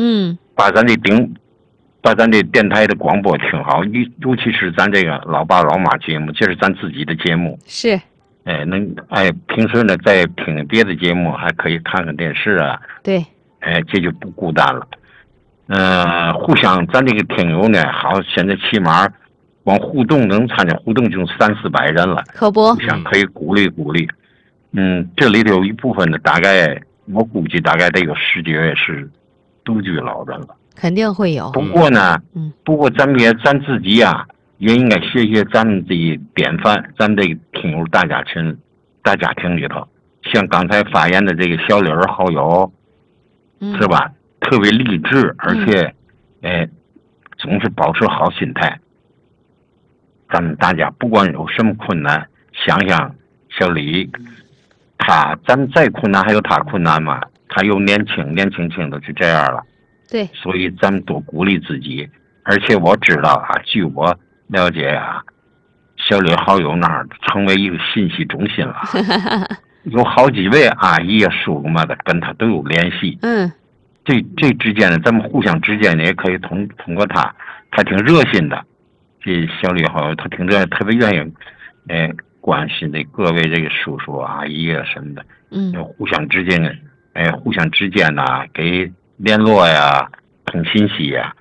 把咱这电台的广播听好，尤其是咱这个老爸老妈节目，这是咱自己的节目。 是。 平时呢再听别的节目，还可以看看电视啊。 对。 这就不孤单了。互相咱这个听友呢，好，现在起码光互动能参加互动就300-400人了， 可不， 互相可以鼓励鼓励。这里头有一部分的，大概我估计大概得有10几位是独居老人了。 肯定会有。 不过呢，咱自己呀，也应该学学咱们的典范，咱这个听友大家庭里头，像刚才发言的这个小李好友，是吧？特别励志，而且，总是保持好心态。咱们大家不管有什么困难，想想小李，咱们再困难还有他困难嘛？他又年轻的就这样了。 对， 所以咱们多鼓励自己。而且我知道啊，据我了解啊，小李好友那儿成为一个信息中心了，有好几位阿姨啊、叔叔们的跟他都有联系。这之间呢，咱们互相之间呢也可以通过他挺热心的。这小李好友他挺热，特别愿意关心这各位这个叔叔阿姨啊什么的。互相之间呢，给联络呀，通信息呀。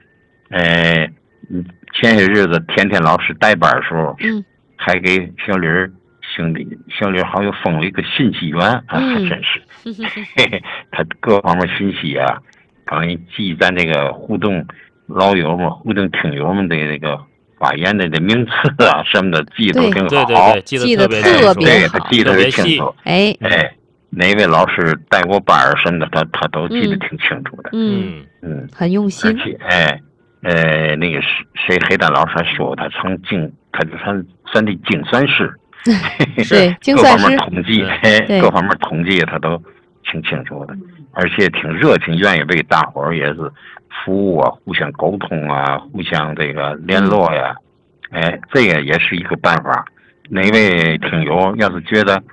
前些日子天天老师带班的时候，还给小李兄弟小李好友封了一个信息员啊，还真是。他各方面信息啊，刚一记咱这个互动老友们、互动听友们的这个发言的名词啊什么的，记得都挺好。 对，记得特别好， 他记得清楚。哪位老师带过班什么的，他都记得挺清楚的。 很用心。 而且那个谁黑蛋老师还说他咱的精算师。 对，精算师各方面统计他都挺清楚的，而且挺热情，愿意为大伙儿也是服务啊，互相沟通啊，互相这个联络呀。这个也是一个办法。哪位听友要是觉得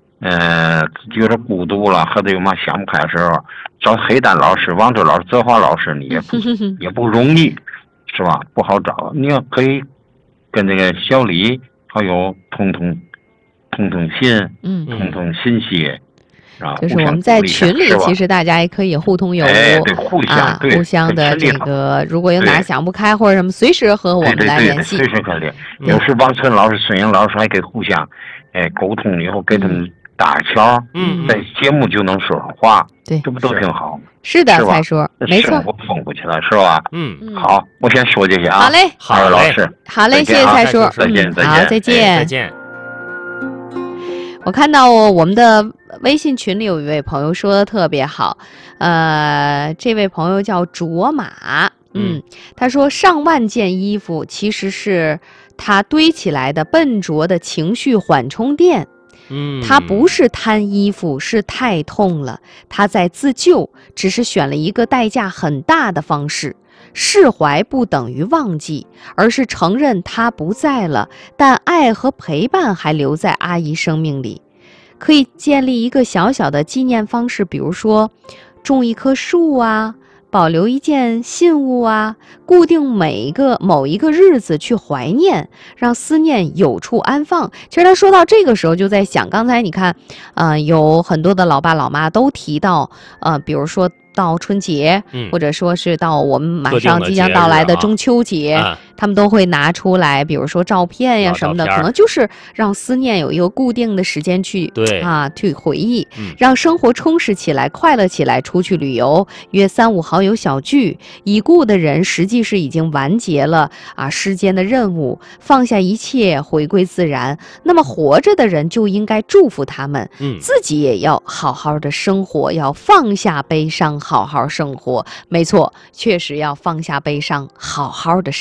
孤独了，或者有嘛想不开的时候，找黑蛋老师、王周老师、泽华老师，你也不容易，是吧？不好找。你要可以跟这个小李好友通信，通信息，啊， 就是我们在群里，其实大家也可以互通有无， 对，互相的这个，如果有哪想不开或者什么，随时和我们来联系。 随时可以。有时王春老师、孙英老师还可以互相沟通，以后给他们搭桥，在节目就能说上话， 对， 这不都挺好？ 是的，蔡叔，没错， 生活丰富起来，是吧？好，我先说这些啊。 好嘞， 二位老师， 好嘞，谢谢蔡叔， 再见， 好，再见。我看到我们的微信群里有一位朋友说的特别好，这位朋友叫卓玛，他说上万件衣服其实是他堆起来的笨拙的情绪缓冲垫。他不是贪衣服，是太痛了，他在自救，只是选了一个代价很大的方式。释怀不等于忘记，而是承认他不在了，但爱和陪伴还留在阿姨生命里。可以建立一个小小的纪念方式，比如说种一棵树啊，保留一件信物啊，固定某一个日子去怀念，让思念有处安放。其实他说到这个时候就在想，刚才你看有很多的老爸老妈都提到比如说到春节，或者说是到我们马上即将到来的中秋节，他们都会拿出来，比如说照片呀什么的，可能就是让思念有一个固定的时间去去回忆，让生活充实起来、快乐起来，出去旅游，约3、5好友小聚。已故的人实际是已经完结了世间的任务，放下一切，回归自然。那么活着的人就应该祝福他们，自己也要好好的生活，要放下悲伤，好好生活。没错，确实要放下悲伤，好好的生活。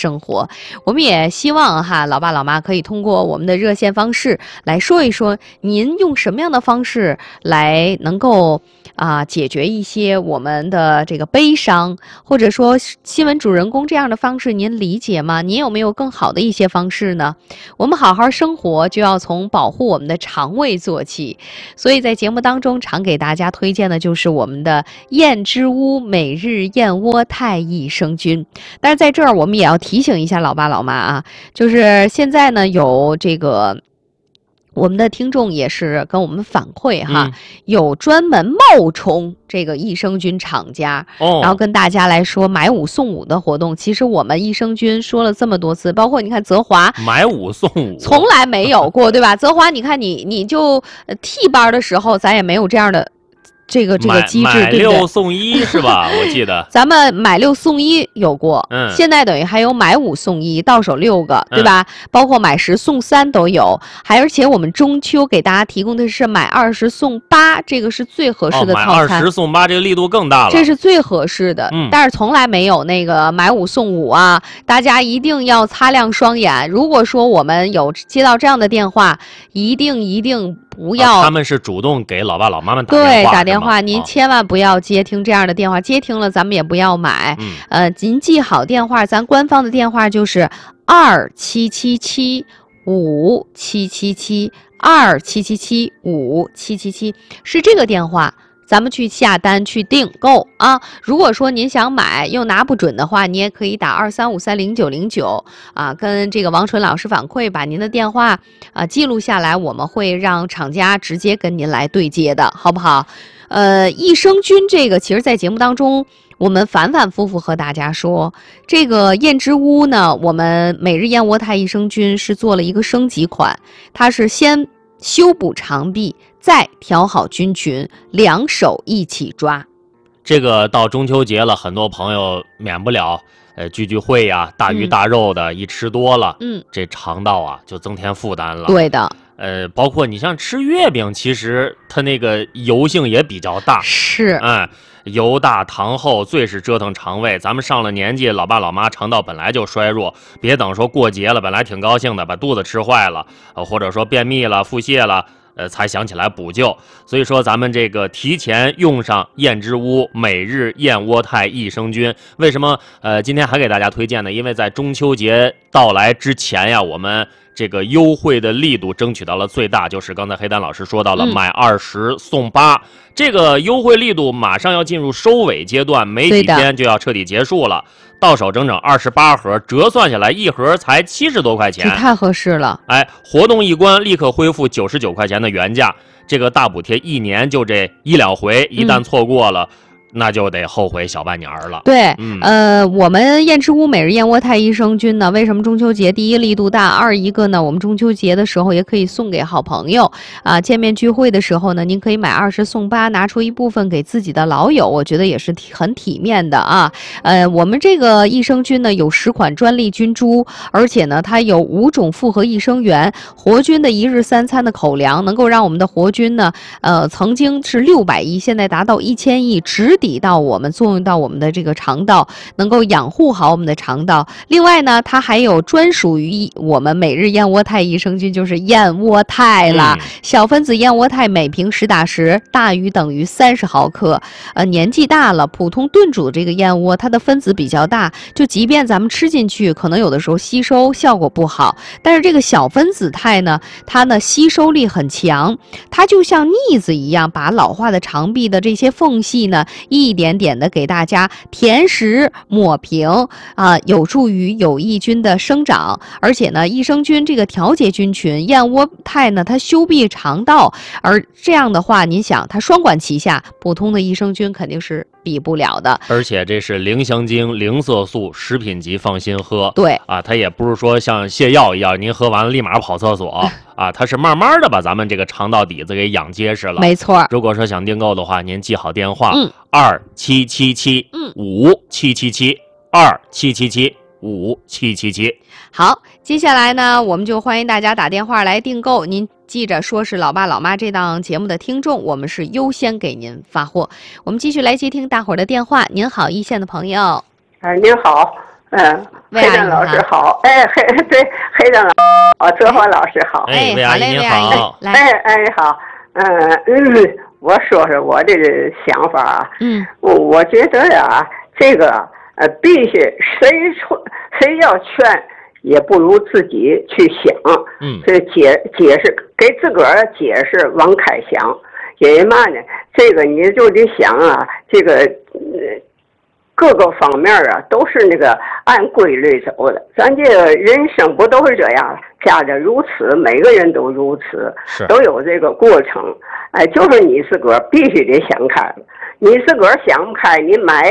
活。我们也希望哈，老爸老妈可以通过我们的热线方式来说一说，您用什么样的方式来能够解决一些我们的这个悲伤，或者说新闻主人公这样的方式您理解吗？您有没有更好的一些方式呢？我们好好生活就要从保护我们的肠胃做起，所以在节目当中常给大家推荐的就是我们的燕之屋每日燕窝肽益生菌。但是在这儿我们也要提醒一下老爸老妈啊，就是现在呢有这个我们的听众也是跟我们反馈哈，有专门冒充这个益生菌厂家，然后跟大家来说买5送5的活动。其实我们益生菌说了这么多次，包括你看泽华买5送5， 从来没有过，对吧？泽华，你看你就替班的时候，咱也没有这样的。这个机制，对不对？ 买6送1是吧？我记得咱们买6送1有过，现在等于还有买5送1，到手6个，对吧？包括买10送3都有，而且我们中秋给大家提供的是买20送8，这个是最合适的套餐。 买20送8，这个力度更大了， 这是最合适的。但是从来没有那个买5送5啊！大家一定要擦亮双眼。如果说我们有接到这样的电话，一定不要。 他们是主动给老爸老妈们打电话，您千万不要接听这样的电话，接听了咱们也不要买。您记好电话，咱官方的电话就是2777577727775777，是这个电话。咱们去下单去订购啊！如果说您想买又拿不准的话，你也可以打23530909啊，跟这个王纯老师反馈，把您的电话记录下来，我们会让厂家直接跟您来对接的，好不好？益生菌这个，其实在节目当中我们反反复复和大家说，这个燕之屋呢，我们每日燕窝肽益生菌是做了一个升级款，它是先修补肠壁，再调好菌群，两手一起抓。 这个到中秋节了，很多朋友免不了聚会呀，大鱼大肉的，一吃多了，这肠道啊就增添负担了。 对的。 包括你像吃月饼，其实它那个油性也比较大， 是， 油大糖厚，最是折腾肠胃。咱们上了年纪，老爸老妈肠道本来就衰弱，别等说过节了，本来挺高兴的，把肚子吃坏了，或者说便秘了、腹泻了。才想起来补救，所以说咱们这个提前用上燕之屋每日燕窝肽益生菌，为什么今天还给大家推荐呢？因为在中秋节到来之前呀，我们这个优惠的力度争取到了最大，就是刚才黑丹老师说到了买20送8，这个优惠力度马上要进入收尾阶段，没几天就要彻底结束了。到手整整28盒，折算下来一盒才70多块钱， 这太合适了。 活动一关立刻恢复99块钱的原价，这个大补贴1年就这1、2回，一旦错过了。那就得后悔小半年了。 对，我们燕之屋每日燕窝肽益生菌呢，为什么中秋节第一力度大，二一个呢，我们中秋节的时候也可以送给好朋友啊，见面聚会的时候呢，您可以买20送8，拿出一部分给自己的老友，我觉得也是很体面的啊。我们这个益生菌呢有10款专利菌株，而且呢它有5种复合益生元，活菌的1日3餐的口粮，能够让我们的活菌呢，曾经是600亿，现在达到1000亿，直抵到我们作用到我们的这个肠道，能够养护好我们的肠道。另外呢，它还有专属于我们每日燕窝肽益生菌，就是燕窝肽啦。小分子燕窝肽每瓶10打10，大于等于30毫克。年纪大了，普通炖煮这个燕窝，它的分子比较大，就即便咱们吃进去，可能有的时候吸收效果不好。但是这个小分子肽呢，它呢吸收力很强，它就像腻子一样，把老化的肠壁的这些缝隙呢，一点点的给大家填实抹平啊，有助于有益菌的生长。而且呢，益生菌这个调节菌群，燕窝肽呢，它修闭肠道，而这样的话，您想它双管齐下，普通的益生菌肯定是比不了的。 而且这是零香精、零色素，食品级，放心喝。 对啊，它也不是说像泻药一样，您喝完了立马跑厕所啊，它是慢慢的把咱们这个肠道底子给养结实了。 没错。 如果说想订购的话，您记好电话，27775777，27775777。 好，接下来呢，我们就欢迎大家打电话来订购。您记着说是老爸老妈这档节目的听众，我们是优先给您发货。我们继续来接听大伙儿的电话。您好，一线的朋友。 您好， 魏阿姨老师好，哎，黑灯老师，泽华老师好， 哎，魏阿姨您好， 来， 好，我说说我这个想法啊，我觉得呀，这个必须谁要劝，也不如自己去想，这解释给自个儿解释往开想，因为嘛呢，这个你就得想啊，这个各个方面啊都是那个按规律走的，咱这个人生不都是这样，家家如此，每个人都如此，都有这个过程。哎，就是你自个儿必须得想开了，你自个儿想不开，你买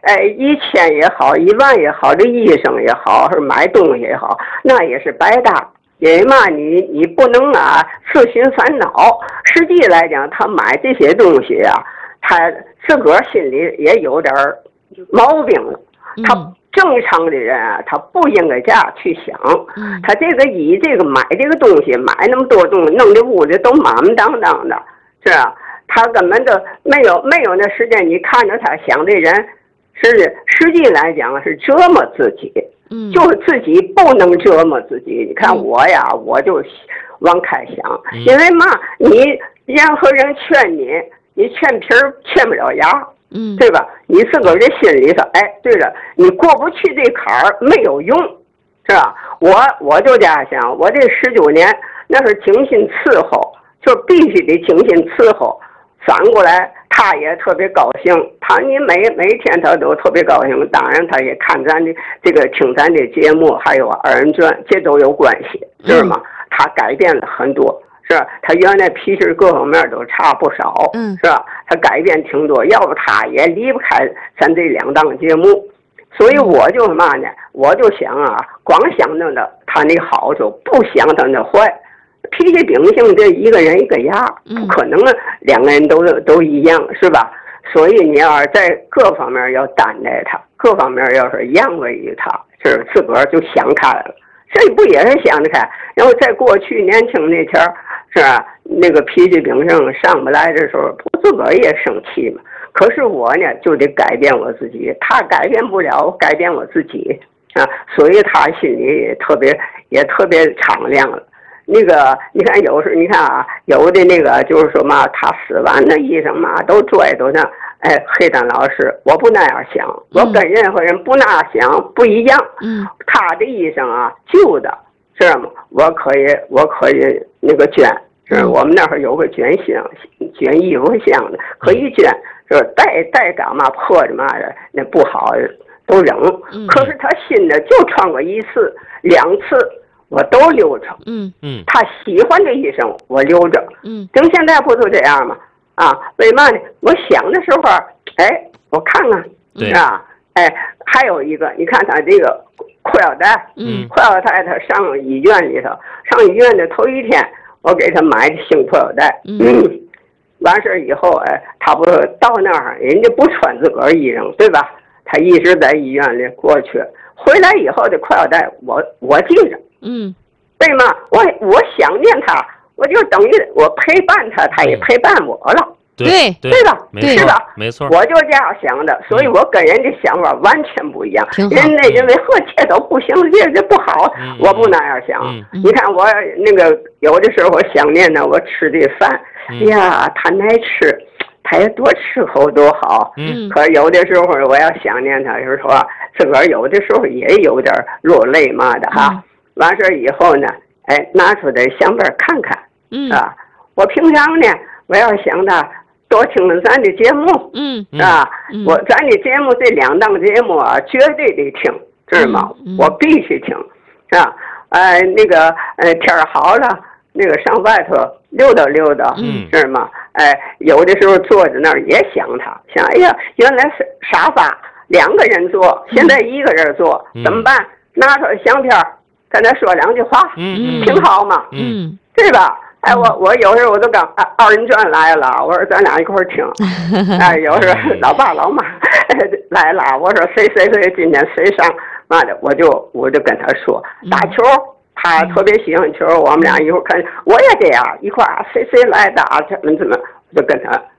1000也好，1万也好，这医生也好，是买东西也好，那也是白搭。因为嘛，你不能啊自寻烦恼。实际来讲，他买这些东西啊，他自个儿心里也有点毛病了。他正常的人啊，他不应该这样去想。他这个买这个东西，买那么多东西，弄得屋里都满满当当的，是吧？他根本就没有那时间。你看着他想的人，实际来讲是折磨自己。就是自己不能折磨自己。你看我呀，我就往开想，因为嘛，你任何人劝你劝皮儿劝不了牙，对吧？你自个儿这心里头，哎，对了，你过不去这坎儿没有用，是吧？我就这样想，我这19年那是精心伺候，就必须得精心伺候。反过来，他也特别高兴，你每天他都特别高兴。当然，他也看咱的这个听咱的节目，还有二人转，这都有关系，是吗？他改变了很多，是吧？他原来脾气各方面都差不少，是吧？他改变挺多，要不他也离不开咱这2档节目。所以我就嘛呢，我就想啊，光想着呢他那好处，不想他那坏。脾气秉性，这一个人一个样，不可能2个人都一样，是吧？所以你要是在各方面要担待他，各方面要是让位于他，是自个儿就想开了。这不也是想得开？然后在过去年轻那天，是吧？那个脾气秉性上不来的时候，我自个儿也生气嘛。可是我呢，就得改变我自己，他改变不了，我改变我自己啊。所以他心里也特别敞亮了。那个，你看有时你看啊，有的那个就是说嘛，他死完的医生嘛，都拽都那，哎，黑丹老师，我不那样想，我跟任何人不那样想不一样。他的医生啊，旧的，知道吗？我可以那个捐，是我们那儿有个捐箱，捐衣服箱的，可以捐，就是带干嘛破的嘛的，那不好都扔。可是他新的就穿过1次2次。我都留着，他喜欢的医生我留着，等现在不就这样吗？啊，为嘛呢？我想的时候，哎，我看看，啊，哎，还有一个，你看他这个裤腰带，裤腰带他上医院里头，上医院的头1天，我给他买的新裤腰带，完事以后，哎，他不到那儿，人家不穿自个儿衣裳，对吧？他一直在医院里过去，回来以后的裤腰带，我记着。为嘛？我想念他，我就等于我陪伴他，他也陪伴我了， 对吧？是吧？ 没错， 我就这样想的，所以我跟人家想法完全不一样。人家认为这都不行，这不好，我不那样想。你看我那个有的时候我想念呢，我吃的饭，哎呀，他爱吃。他也多吃口多好，可有的时候我要想念他，就是说自个儿有的时候也有点落泪嘛的哈。完事以后呢，哎，拿出来相本看看，啊，我平常呢，我要想他多听咱的节目，啊，咱的节目这2档节目啊，绝对得听，知道吗？我必须听，是吧？那个天儿好了，那个上外头溜达溜达，知道吗？哎，有的时候坐在那儿也想他，想哎呀，原来是沙发2个人坐，现在1个人坐，怎么办？拿出相片跟他说2句话，挺好嘛，对吧？哎，我有时候我都刚二人转来了，我说咱俩一块儿听，哎，有时候老爸老妈来了，我说谁今天谁上，妈的，我就跟他说打球。他特别喜欢球，我们俩一会儿看，我也这样一块儿谁来打怎么，我就跟他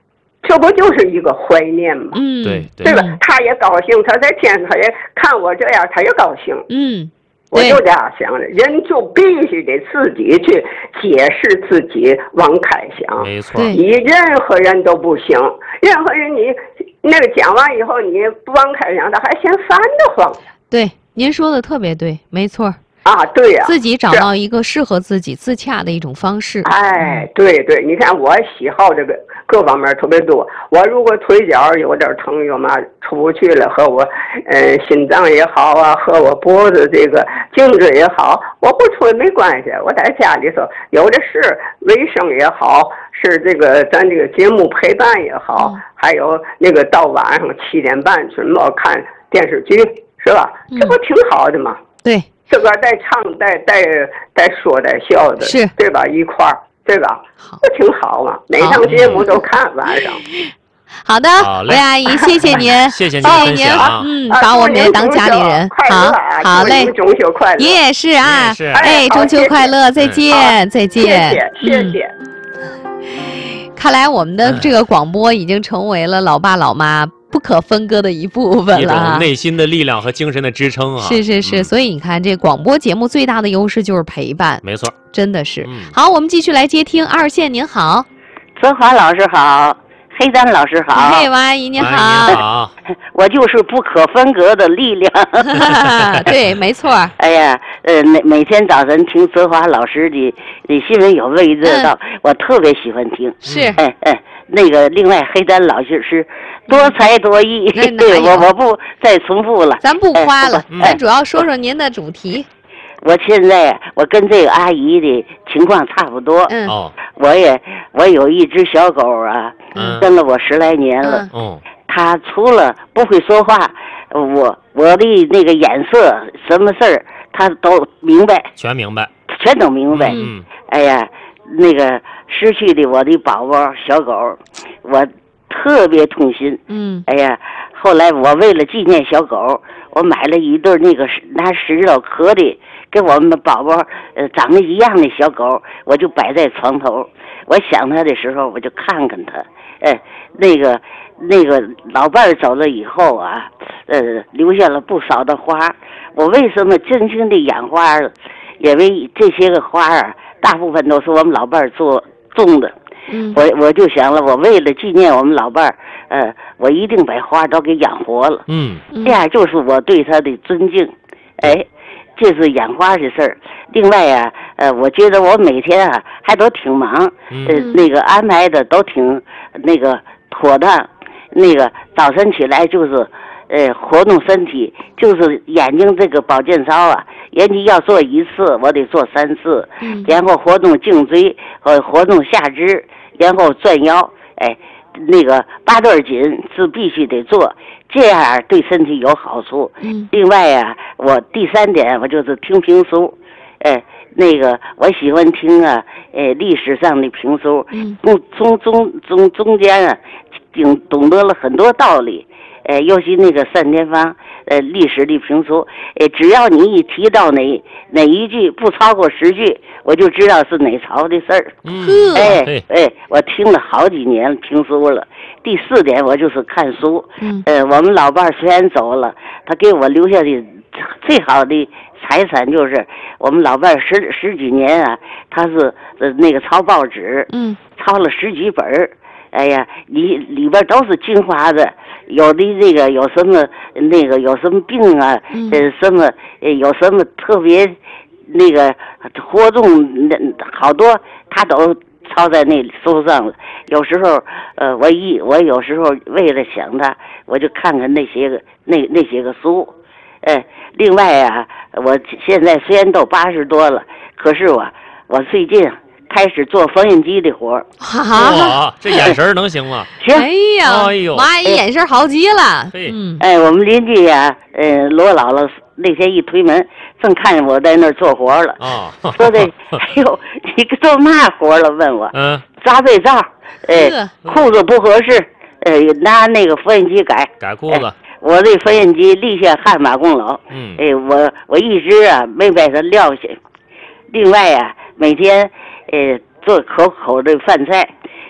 这不就是一个怀念吗？ 对吧？他也高兴，他在天他也看我这样，他也高兴。我就这样想的，人就必须得自己去解释自己，往开想。 没错， 你任何人都不行，任何人你那个讲完以后，你不往开想，他还嫌烦得慌。 对，您说的特别对，没错。 对呀， 自己找到一个适合自己自洽的一种方式。 对，你看我喜好这个各方面特别多。我如果腿脚有点疼，有嘛出不去了，和我心脏也好啊，和我脖子这个颈椎也好，我不出没关系。我在家里头有的是卫生也好，是这个咱这个节目陪伴也好，还有那个到晚上7点半什么看电视剧，是吧？这不挺好的吗？ 对。 这个带唱带说带笑的， 是对吧？一块儿，对吧？不挺好吗？每档节目都看晚上。 好的，魏阿姨，谢谢您， 谢谢您分享， 把我们也当家里人。好嘞， 中秋快乐， 您也是啊，中秋快乐，再见，再见， 谢谢。 看来我们的这个广播已经成为了老爸老妈不可分割的一部分了， 一种内心的力量和精神的支撑啊！ 是，所以你看，这广播节目最大的优势就是陪伴， 没错， 真的是。好，我们继续来接听二线，您好， 泽华老师好，黑丹老师好， 王阿姨您好， 我就是不可分割的力量， 对，没错。 哎呀，每天早晨听泽华老师的新闻有味热道，我特别喜欢听。 是， 那个另外黑丹老师是多才多艺，对，我不再重复了， 咱不夸了，咱主要说说您的主题。 我现在跟这个阿姨的情况差不多，我有一只小狗啊，跟了我10来年了，它除了不会说话，我的那个眼色什么事儿它都明白， 全都明白。哎呀，那个失去的我的宝宝小狗，我特别痛心。哎呀，后来我为了纪念小狗，我买了一对那个拿石头刻的跟我们宝宝长得一样的小狗，我就摆在床头。我想他的时候，我就看看他。那个老伴儿走了以后啊，留下了不少的花。我为什么真心的养花了？因为这些个花啊，大部分都是我们老伴儿种的。我就想了，我为了纪念我们老伴儿，我一定把花都给养活了。这样就是我对他的尊敬。这是养花的事儿。另外啊，我觉得我每天啊还都挺忙，那个安排的都挺那个妥当。那个早晨起来就是活动身体，就是眼睛这个保健操啊，人家要做1次，我得做3次，然后活动颈椎和活动下肢，然后转腰，那个8段锦是必须得做，这样对身体有好处。另外啊，我第3点我就是听评书，那个我喜欢听啊，历史上的评书，中间啊，懂得了很多道理。尤其那个单田芳，历史的评书，只要你一提到哪一句不超过10句，我就知道是哪朝的事儿。我听了好几年评书了。第4点，我就是看书。我们老伴儿虽然走了，他给我留下的最好的财产就是我们老伴儿十几年啊，他是那个抄报纸，抄了10几本儿。哎呀，里边都是精华的，有的这个有什么那个有什么病啊，什么有什么特别那个活动，好多他都抄在那书上了。有时候我有时候为了想他，我就看看那些个书。另外啊，我现在虽然都80多了，可是我最近开始做缝纫机的活儿。 哇，这眼神能行吗？ 行。 哎呦，王阿姨眼神好极了。 我们邻居呀，罗姥姥那天一推门，正看见我在那儿做活了。说的，哎呦，你做嘛活了？问我。扎被罩，裤子不合适，拿那个缝纫机改裤子。 我这缝纫机立下汗马功劳。我一直啊没把它撂下。另外啊，每天做口口的饭菜，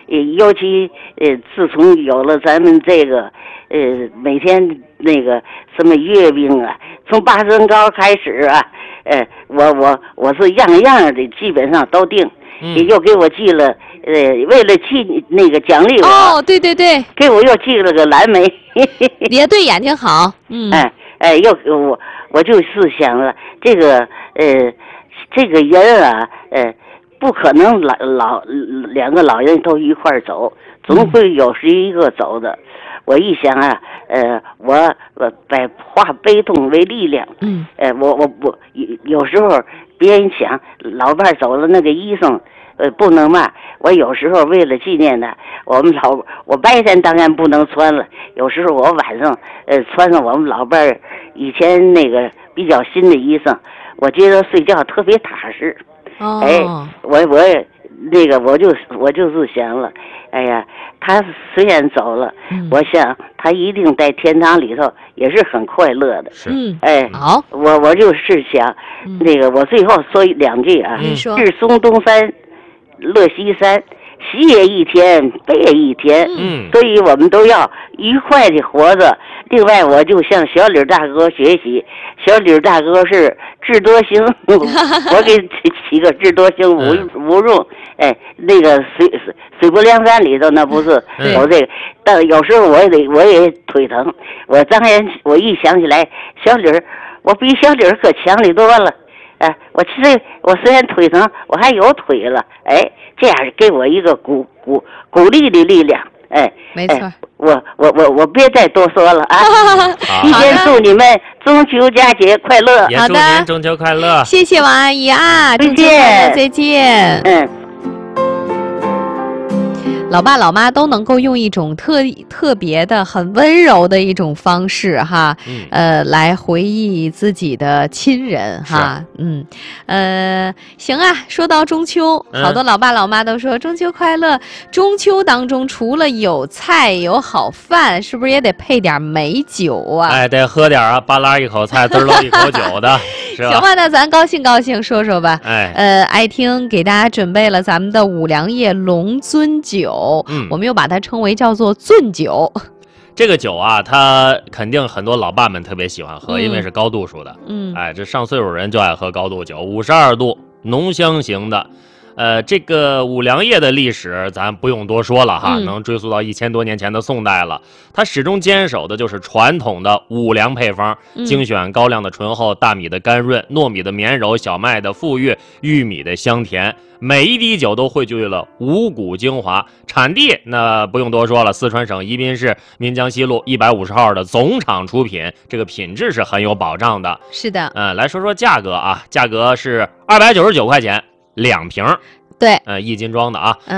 尤其自从有了咱们这个每天那个什么月饼啊，从八珍糕开始啊，我是样样的基本上都订，又给我寄了为了那个奖励我哦，对对对， 给我又寄了个蓝莓， 也对眼睛好， 又给我就是想了这个人啊，不可能两个老人都一块走，总会有是一个走的。我一想啊，我把化悲痛为力量。我有时候别人想老伴走了，那个衣裳不能嘛。我有时候为了纪念他，我白天当然不能穿了，有时候我晚上穿上我们老伴以前那个比较新的衣裳，我觉得睡觉特别踏实。我就是想了，哎呀，他虽然走了，我想他一定在天堂里头也是很快乐的。 好， 我就是想，那个我最后说两句啊，日松东山，乐西山。喜也一天，悲也一天，所以我们都要愉快的活着。另外，我就向小李大哥学习，小李大哥是智多星，我给起个智多星无用。那个水泊梁山里头那不是有这个，但有时候我也腿疼，我一想起来小李，我比小李可强的多了。我虽然腿疼，我还有腿了，这样给我一个鼓励的力量， 没错。 我别再多说了啊！提前祝你们中秋佳节快乐。 也祝您中秋快乐。 谢谢王阿姨啊， 再见， 再见。老爸老妈都能够用一种特别的、很温柔的一种方式哈，来回忆自己的亲人哈，行啊。说到中秋，好多老爸老妈都说中秋快乐。中秋当中除了有菜有好饭，是不是也得配点美酒啊？ 得喝点啊，巴拉一口菜，滋喽一口酒的，是吧？ 行吧，那咱高兴高兴说说吧。爱听给大家准备了咱们的五粮液龙尊酒。我们又把它称为叫做醉酒。 这个酒啊，它肯定很多老爸们特别喜欢喝，因为是高度数的。这上岁数人就爱喝高度酒，52度浓香型的。这个五粮液的历史咱不用多说了哈，能追溯到1000多年前的宋代了。它始终坚守的就是传统的五粮配方，精选高粱的醇厚，大米的甘润，糯米的绵柔，小麦的馥郁，玉米的香甜。每一滴酒都汇聚了五谷精华。产地那不用多说了，四川省宜宾市岷江西路150号的总厂出品，这个品质是很有保障的。 是的。 来说说价格啊，价格是299块钱2瓶。 对 ，1斤装的啊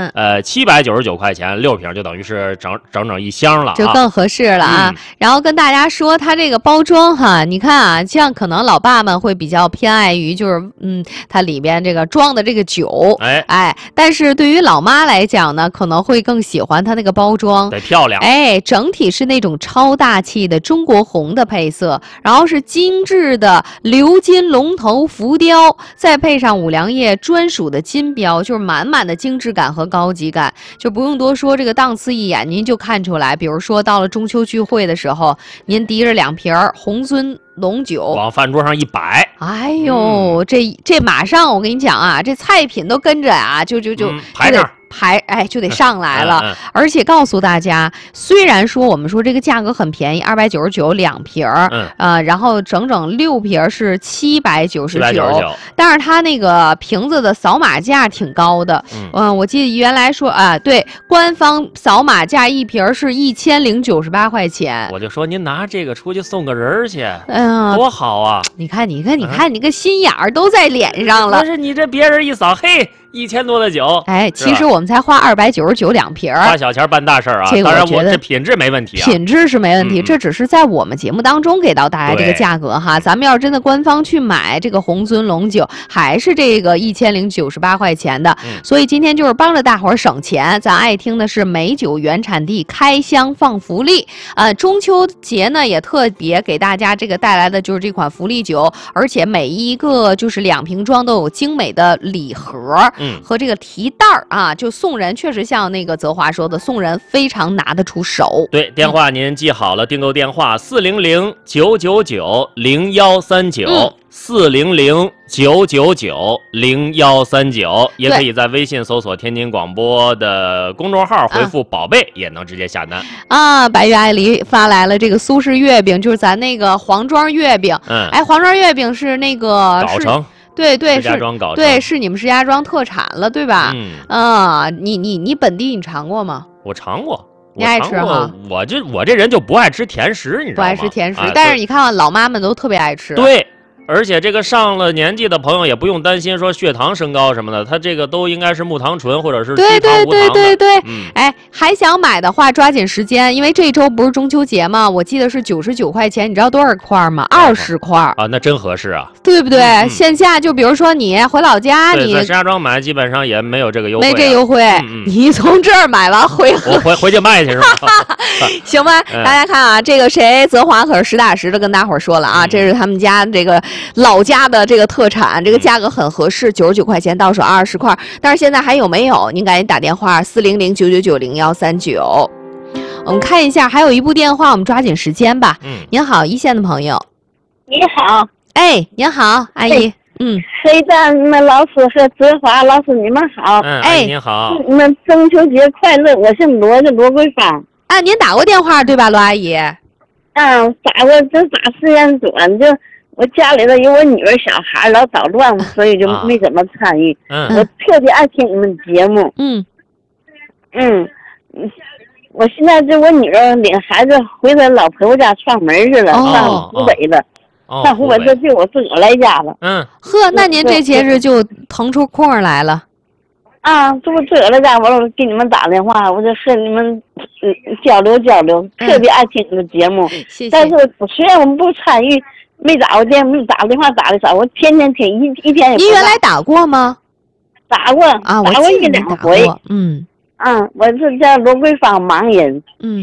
，799块钱6瓶，就等于是整一箱了， 就更合适了啊。然后跟大家说，它这个包装哈，你看啊，这样可能老爸们会比较偏爱于就是它里边这个装的这个酒，但是对于老妈来讲呢，可能会更喜欢它那个包装， 得漂亮， 整体是那种超大气的中国红的配色，然后是精致的鎏金龙头浮雕，再配上五粮液专属的金标。就是满满的精致感和高级感，就不用多说，这个档次一眼您就看出来。比如说到了中秋聚会的时候，您提着2瓶红尊龙酒往饭桌上一摆， 哎呦，这马上我跟你讲啊，这菜品都跟着啊，就排着。 就得上来了。而且告诉大家，虽然说我们说这个价格很便宜，299 2瓶然后整整6瓶是799，但是它那个瓶子的扫码价挺高的。我记得原来说对，官方扫码价1瓶是1098块钱。 我就说您拿这个出去送个人去，多好啊！ 你看你个心眼儿都在脸上了。 不是你这别人一扫，嘿，1000多的酒， 其实我们才花299 2瓶， 花小钱办大事啊！当然我这品质没问题， 品质是没问题，这只是在我们节目当中给到大家这个价格哈。咱们要是真的官方去买这个红尊龙酒，还是这个1098块钱的。所以今天就是帮着大伙儿省钱，咱爱听的是美酒原产地开箱放福利。中秋节呢也特别给大家这个带来的就是这款福利酒，而且每一个就是2瓶装都有精美的礼盒。 和这个提袋儿啊，就送人确实像那个泽华说的，送人非常拿得出手。 对，电话您记好了，订购电话400-999-0139，400-999-0139，也可以在微信搜索天津广播的公众号，回复宝贝也能直接下单。 白玉爱梨发来了这个苏式月饼，就是咱那个黄庄月饼。黄庄月饼是那个藁城。 对， 石家庄搞对，是你们石家庄特产了，对吧？你本地你尝过吗？ 我尝过。 你爱吃哈？ 我这人就不爱吃甜食，你知道吗？ 不爱吃甜食，但是你看老妈们都特别爱吃。 对。而且这个上了年纪的朋友也不用担心说血糖升高什么的，它这个都应该是木糖醇或者是低糖无糖的。 对。还想买的话抓紧时间，因为这周不是中秋节吗？我记得是99块钱，你知道多少块吗？20块啊，那真合适啊， 对不对？线下就比如说你回老家，你在石家庄买基本上也没有这个优惠， 没这优惠。你从这儿买完我回去卖去是吧？ 行吧，大家看啊，这个谁泽华可是实打实的跟大伙儿说了啊，这是他们家这个老家的这个特产，这个价格很合适，99块钱到手20块。但是现在还有没有？您赶紧打电话400-999-0139。我们看一下，还有一部电话，我们抓紧时间吧。您好，一线的朋友。 你好。 您好，阿姨。 黑蛋们老师和泽华老师，你们好。 您好。 你们中秋节快乐！我姓罗，叫罗桂芳。 您打过电话对吧，罗阿姨？ 打过，这打时间短，就我家里头有我女儿小孩老捣乱，所以就没怎么参与。我特别爱听你们节目。我现在就我女儿领孩子回她老婆婆家串门去了，上湖北了。上湖北这就我自个儿来家了。 那您这节日就腾出空来了。 这不自个儿来家，我给你们打电话，我就和你们交流交流，特别爱听你们节目。 谢谢。 但是虽然我们不参与，没打过电话打的少，我天天听，一天也不。 您原来打过吗？ 打过啊， 打过1-2回。我是叫罗桂芳，盲人。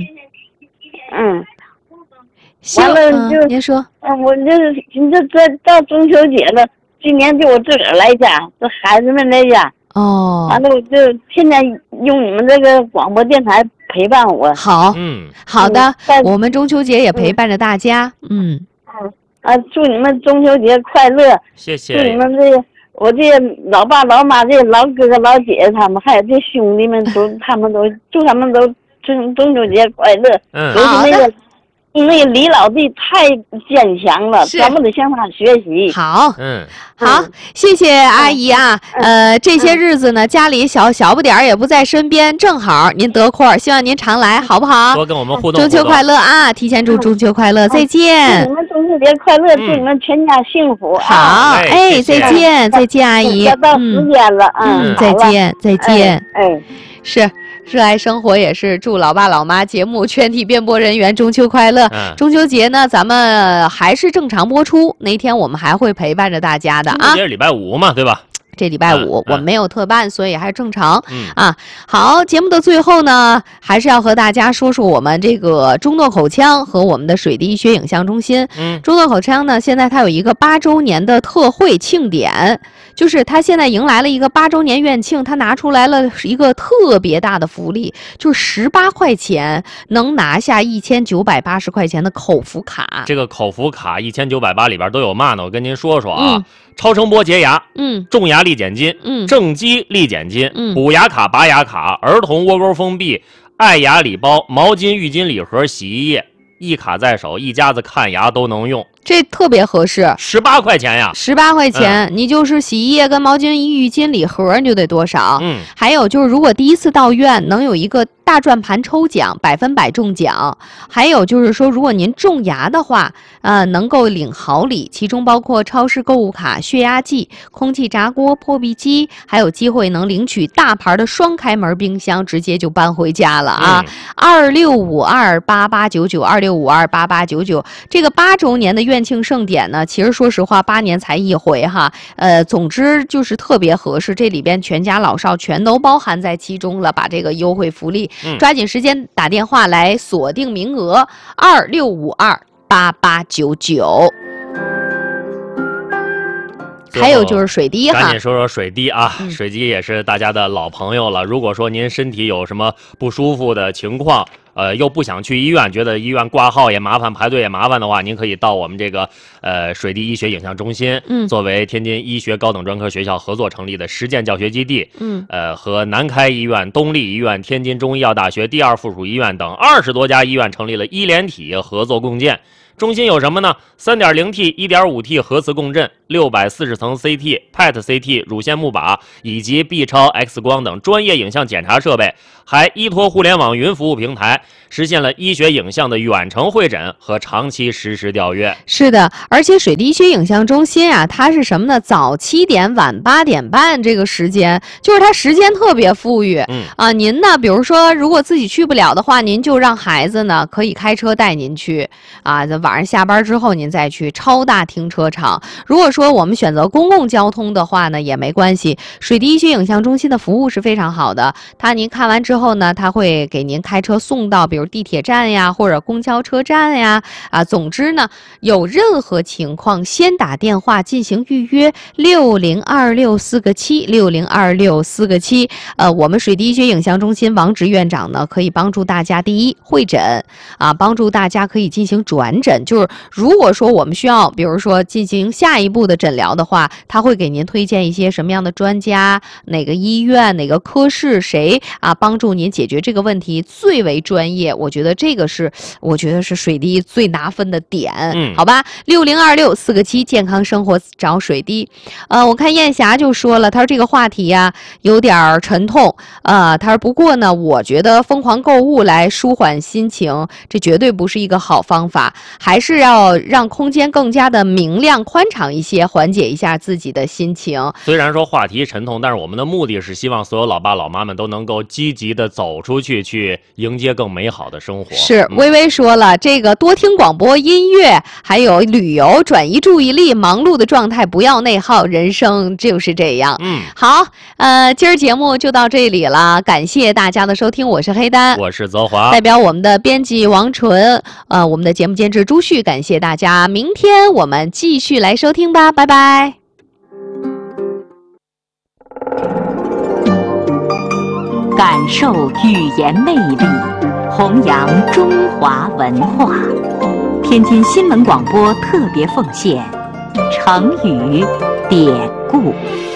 完了就您说。 我这到中秋节了，今年就我自个儿来家，这孩子们来家。完了我就天天用你们这个广播电台陪伴我。 好的，我们中秋节也陪伴着大家。 祝你们中秋节快乐！ 谢谢。 祝你们我这老爸老妈这老哥哥老姐姐他们还有这兄弟们他们都祝他们都中秋节快乐。 好的。 那个李老弟太坚强了，咱们得向他学习。 好，谢谢阿姨啊。这些日子呢，家里小不点儿也不在身边，正好您得空，希望您常来，好不好？ 多跟我们互动。 中秋快乐啊！提前祝中秋快乐，再见。 祝你们中秋节快乐，祝你们全家幸福。 好，再见，阿姨。 要到时间了， 再见。是。热爱生活也是祝老爸老妈节目全体编播人员中秋快乐。中秋节呢，咱们还是正常播出，那天我们还会陪伴着大家的啊。 中秋节是礼拜5嘛，对吧？ 这礼拜5我们没有特办，所以还是正常。好，节目的最后呢，还是要和大家说说我们这个中诺口腔和我们的水滴医学影像中心。中诺口腔呢，现在它有一个8周年的特惠庆典。就是他现在迎来了一个8周年院庆，他拿出来了一个特别大的福利，就是18块钱能拿下1980块钱的口服卡。 这个口服卡1980里边都有嘛呢？我跟您说说啊，超声波洁牙，种牙力减筋，正畸力减筋，补牙卡、拔牙卡，儿童窝沟封闭，爱牙礼包，毛巾、浴巾礼盒，洗衣液。一卡在手，一家子看牙都能用， 这特别合适。 18块钱呀 ！18块钱，你就是洗衣液跟毛巾、浴巾礼盒，你就得多少？还有就是，如果第一次到院，能有一个大转盘抽奖，100%中奖。还有就是说，如果您种牙的话，能够领好礼，其中包括超市购物卡、血压计、空气炸锅、破壁机，还有机会能领取大牌的双开门冰箱，直接就搬回家了啊！26528899，26528899，这个8周年的院庆盛典呢，其实说实话，8年才一回哈。总之就是特别合适，这里边全家老少全都包含在其中了，把这个优惠福利。抓紧时间打电话来锁定名额，26528899。 还有就是水滴哈， 赶紧说说水滴啊，水滴也是大家的老朋友了。如果说您身体有什么不舒服的情况，又不想去医院，觉得医院挂号也麻烦，排队也麻烦的话，您可以到我们这个水滴医学影像中心，作为天津医学高等专科学校合作成立的实践教学基地，和南开医院、东丽医院、天津中医药大学第二附属医院等20多家医院成立了医联体合作共建。中心有什么呢？ 3.0T、1.5T 核磁共振、640层 CT、PET CT、乳腺钼靶以及 B 超、X 光等专业影像检查设备，还依托互联网云服务平台，实现了医学影像的远程会诊和长期实时调阅。 是的，而且水滴医学影像中心啊，它是什么呢？早7点晚8点半这个时间，就是它时间特别富裕。您呢，比如说如果自己去不了的话，您就让孩子呢可以开车带您去啊，晚上下班之后您再去，超大停车场。如果说我们选择公共交通的话呢，也没关系。水滴医学影像中心的服务是非常好的，您看完之后呢，他会给您开车送到比如地铁站呀，或者公交车站呀，总之呢，有任何情况先打电话进行预约，6026个7，6026个7。我们水滴医学影像中心王直院长呢，可以帮助大家第一会诊帮助大家可以进行转诊，就是如果说我们需要比如说进行下一步的诊疗的话，他会给您推荐一些什么样的专家，哪个医院哪个科室谁帮助您解决这个问题最为专业。我觉得是水滴最拿分的点，好吧，6026个7，健康生活找水滴。我看燕霞就说了，他说这个话题呀有点沉痛，他说不过呢，我觉得疯狂购物来舒缓心情，这绝对不是一个好方法，还是要让空间更加的明亮宽敞一些，缓解一下自己的心情。 虽然说话题沉痛，但是我们的目的是希望所有老爸老妈们都能够积极的走出去，去迎接更美好的生活。 是，微微说了，这个多听广播音乐，还有旅游，转移注意力，忙碌的状态不要内耗，人生就是这样。好，今儿节目就到这里了，感谢大家的收听，我是黑丹， 我是泽华， 代表我们的编辑王纯，我们的节目监制朱旭，感谢大家，明天我们继续来收听吧，拜拜。 感受语言魅力，弘扬中华文化。天津新闻广播特别奉献成语典故。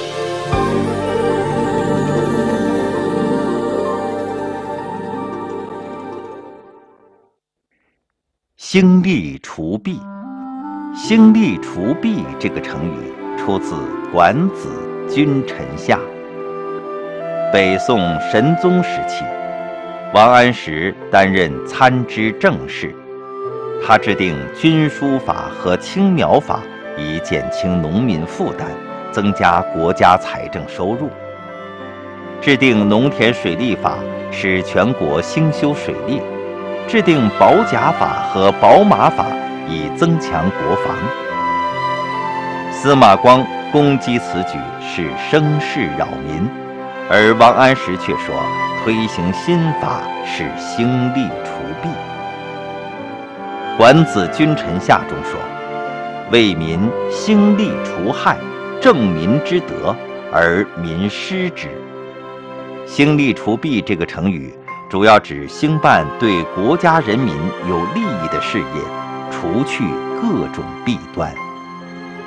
兴利除弊，兴利除弊这个成语出自《管子·君臣下》。北宋神宗时期，王安石担任参知政事，他制定军书法和青苗法，以减轻农民负担，增加国家财政收入；制定农田水利法，使全国兴修水利；制定保甲法和保马法，以增强国防。司马光攻击此举是声势扰民，而王安石却说推行新法是兴利除弊。《管子·君臣下》中说：“为民兴利除害，正民之德，而民施之。”兴利除弊这个成语主要指兴办对国家人民有利益的事业，除去各种弊端。